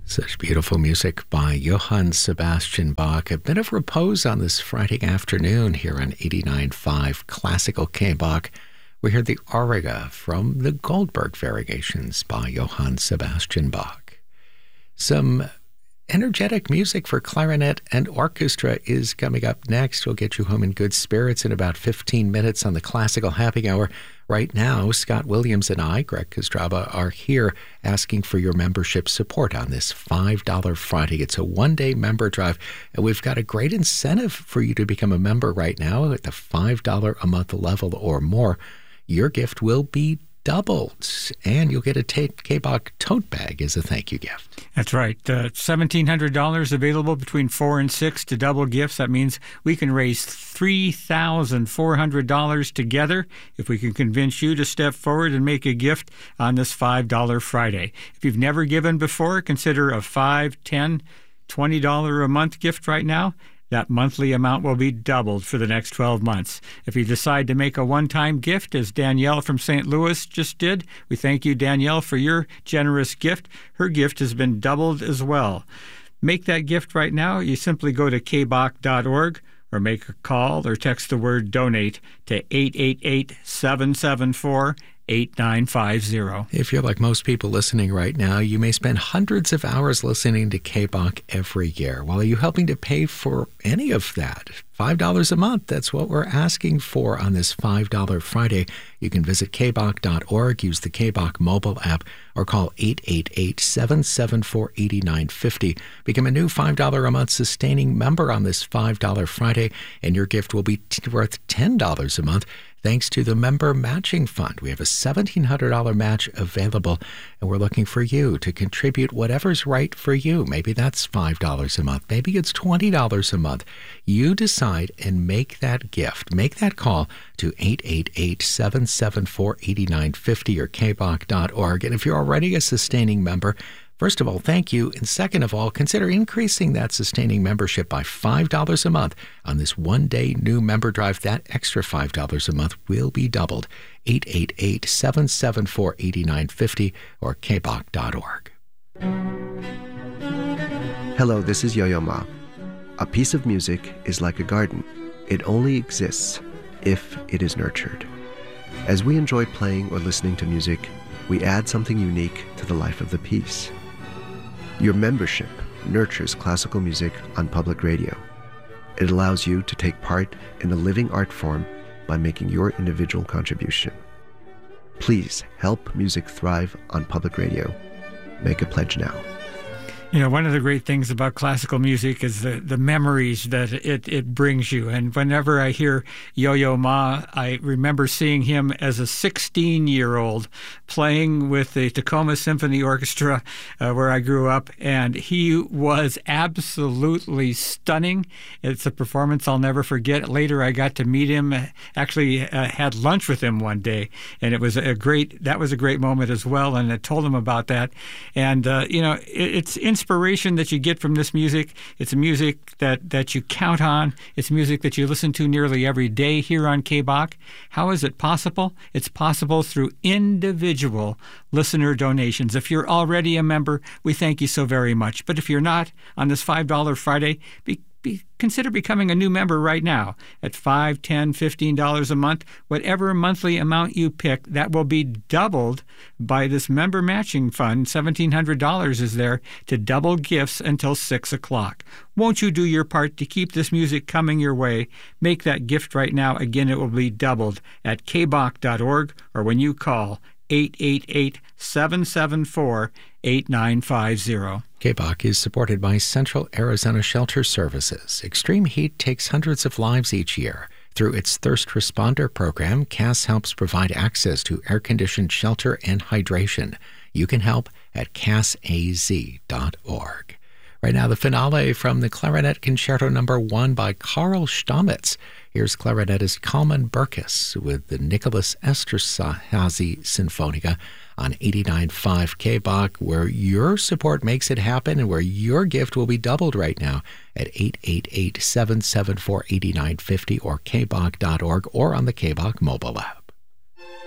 Such beautiful music by Johann Sebastian Bach. A bit of repose on this Friday afternoon here on 89.5 Classical K-Bach. We heard the Auriga from the Goldberg Variations by Johann Sebastian Bach. Some energetic music for clarinet and orchestra is coming up next. We'll get you home in good spirits in about 15 minutes on the Classical Happy Hour. Right now, Scott Williams and I, Greg Kostraba, are here asking for your membership support on this $5 Friday. It's a one-day member drive, and we've got a great incentive for you to become a member right now at the $5 a month level or more. Your gift will be doubled, and you'll get a K-Bach tote bag as a thank you gift. That's right. $1,700 available between 4 and 6 to double gifts. That means we can raise $3,400 together if we can convince you to step forward and make a gift on this $5 Friday. If you've never given before, consider a $5, $10, $20 a month gift right now. That monthly amount will be doubled for the next 12 months. If you decide to make a one-time gift, as Danielle from St. Louis just did, we thank you, Danielle, for your generous gift. Her gift has been doubled as well. Make that gift right now. You simply go to kbach.org or make a call or text the word donate to 888-774-8950. If you're like most people listening right now, you may spend hundreds of hours listening to K-Bach every year. Well, are you helping to pay for any of that? $5 a month, that's what we're asking for on this $5 Friday. You can visit kbach.org, use the K-Bach mobile app, or call 888-774-8950. Become a new $5 a month sustaining member on this $5 Friday, and your gift will be worth $10 a month. Thanks to the Member Matching Fund. We have a $1,700 match available, and we're looking for you to contribute whatever's right for you. Maybe that's $5 a month. Maybe it's $20 a month. You decide and make that gift. Make that call to 888-774-8950 or kbach.org. And if you're already a sustaining member, first of all, thank you. And second of all, consider increasing that sustaining membership by $5 a month on this one-day new member drive. That extra $5 a month will be doubled. 888-774-8950 or kbach.org. Hello, this is Yo-Yo Ma. A piece of music is like a garden. It only exists if it is nurtured. As we enjoy playing or listening to music, we add something unique to the life of the piece. Your membership nurtures classical music on public radio. It allows you to take part in a living art form by making your individual contribution. Please help music thrive on public radio. Make a pledge now. You know, one of the great things about classical music is the memories that it brings you. And whenever I hear Yo-Yo Ma, I remember seeing him as a 16-year-old playing with the Tacoma Symphony Orchestra where I grew up. And he was absolutely stunning. It's a performance I'll never forget. Later, I got to meet him, actually had lunch with him one day. And it was that was a great moment as well. And I told him about that. And, it's inspiration that you get from this music. It's music that you count on. It's music that you listen to nearly every day here on K-Bach. How is it possible? It's possible through individual listener donations. If you're already a member, we thank you so very much. But if you're not, on this $5 Friday, consider becoming a new member right now at $5, $10, $15 a month. Whatever monthly amount you pick, that will be doubled by this member matching fund. $1,700 is there to double gifts until 6 o'clock. Won't you do your part to keep this music coming your way? Make that gift right now. Again, it will be doubled at kbach.org or when you call 888-774-8950. K-Bach is supported by Central Arizona Shelter Services. Extreme heat takes hundreds of lives each year. Through its Thirst Responder program, CAS helps provide access to air-conditioned shelter and hydration. You can help at casaz.org. Right now, the finale from the Clarinet Concerto No. 1 by Carl Stamitz. Here's clarinetist Kalman Burkis with the Nicholas Esterhazy Sinfonica on 89.5 K-Bach, where your support makes it happen and where your gift will be doubled right now at 888-774-8950 or kbach.org or on the K-Bach mobile app.